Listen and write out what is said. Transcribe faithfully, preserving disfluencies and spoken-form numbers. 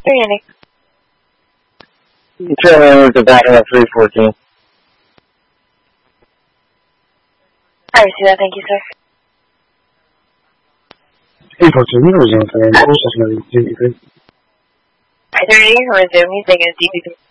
Hey, Andy. Trailing with the batting at three fourteen. I see that. Thank you, sir. three fourteen, resume for an process of D P P. I thirty, resume. He's taking his D P P.